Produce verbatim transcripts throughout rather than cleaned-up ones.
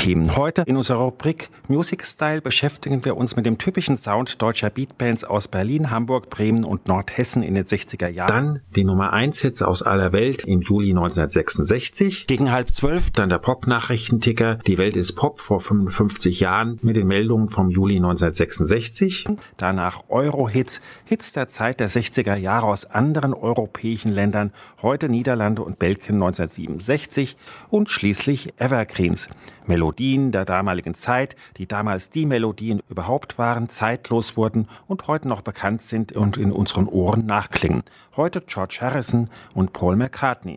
Themen. Heute in unserer Rubrik Music Style beschäftigen wir uns mit dem typischen Sound deutscher Beatbands aus Berlin, Hamburg, Bremen und Nordhessen in den sechziger Jahren. Dann die Nummer eins Hits aus aller Welt im Juli neunzehnhundertsechsundsechzig. Gegen halb zwölf Dann der Pop-Nachrichtenticker Die Welt ist Pop vor fünfundfünfzig Jahren mit den Meldungen vom Juli neunzehnhundertsechsundsechzig. Danach Euro-Hits, Hits der Zeit der sechziger Jahre aus anderen europäischen Ländern, heute Niederlande und Belgien neunzehnhundertsiebenundsechzig und schließlich Evergreens. Melodien der damaligen Zeit, die damals die Melodien überhaupt waren, zeitlos wurden und heute noch bekannt sind und in unseren Ohren nachklingen. Heute George Harrison und Paul McCartney.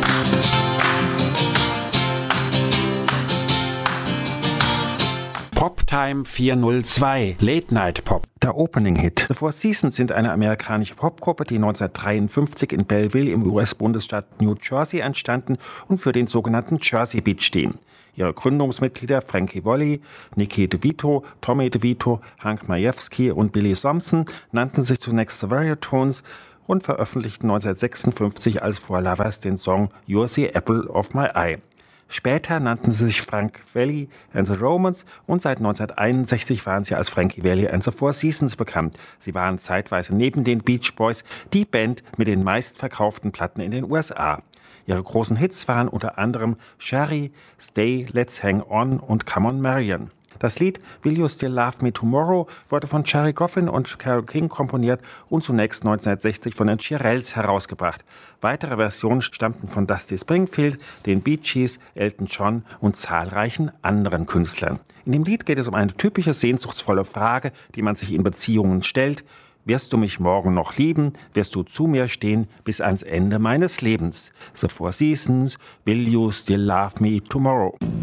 Poptime vierhundertzwei, Late Night Pop. Der Opening-Hit. The Four Seasons sind eine amerikanische Popgruppe, die neunzehnhundertdreiundfünfzig in Belleville im U S-Bundesstaat New Jersey entstanden und für den sogenannten Jersey Beat stehen. Ihre Gründungsmitglieder Frankie Valli, Nicky DeVito, Tommy DeVito, Hank Majewski und Billy Thompson nannten sich zunächst The Variotones und veröffentlichten neunzehnhundertsechsundfünfzig als For Lovers den Song You're the Apple of My Eye. Später nannten sie sich Frank Valli and the Romans und seit neunzehnhunderteinundsechzig waren sie als Frankie Valli and the Four Seasons bekannt. Sie waren zeitweise neben den Beach Boys die Band mit den meistverkauften Platten in den U S A. Ihre großen Hits waren unter anderem Sherry, Stay, Let's Hang On und Come On Marian. Das Lied Will You Still Love Me Tomorrow wurde von Gerry Goffin und Carole King komponiert und zunächst neunzehnhundertsechzig von den Shirelles herausgebracht. Weitere Versionen stammten von Dusty Springfield, den Bee Gees, Elton John und zahlreichen anderen Künstlern. In dem Lied geht es um eine typische sehnsuchtsvolle Frage, die man sich in Beziehungen stellt. Wirst du mich morgen noch lieben? Wirst du zu mir stehen bis ans Ende meines Lebens? The Four Seasons, Will You Still Love Me Tomorrow?